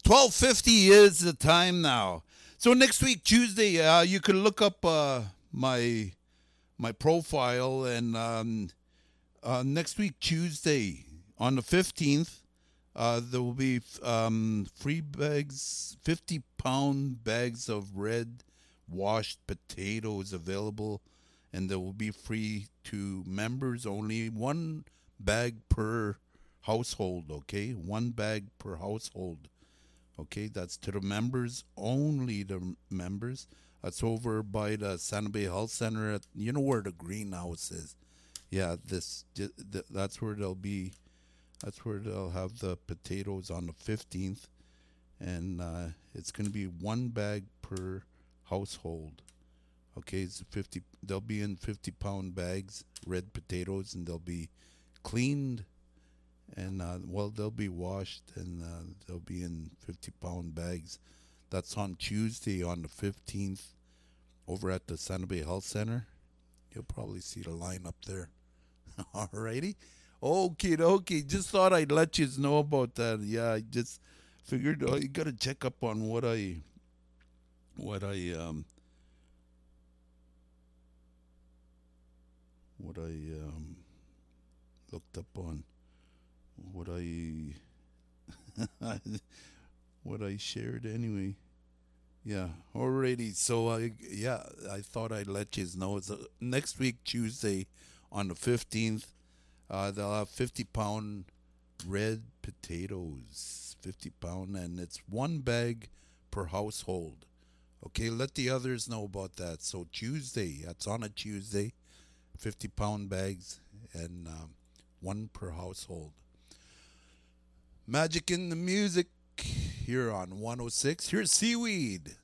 12:50 is the time now. So next week Tuesday, you can look up my profile, and next week Tuesday on the 15th, there will be free bags, 50-pound bags of red washed potatoes available, and they will be free to members only. One bag per household, okay? One bag per household. Okay, that's to the members only. The members. That's over by the Santa Bay Health Center. You know where the greenhouse is. Yeah, that's where they'll be. That's where they'll have the potatoes on the 15th, and it's going to be one bag per household. Okay, it's 50. They'll be in 50-pound bags, red potatoes, and they'll be cleaned, and they'll be washed, and they'll be in 50-pound bags. That's on Tuesday on the 15th over at the Santa Bay Health Center. You'll probably see the line up there. Alrighty. Okay. Just thought I'd let you know about that. Yeah, I just figured you got to check up on what I looked up on, what I what I shared anyway. Yeah, alrighty. So I thought I'd let you know. It's next week Tuesday on the 15th. They'll have 50-pound red potatoes, 50-pound, and it's one bag per household. Okay, let the others know about that. So Tuesday, that's on a Tuesday, 50-pound bags, and one per household. Magic in the music here on 106. Here's Seaweed.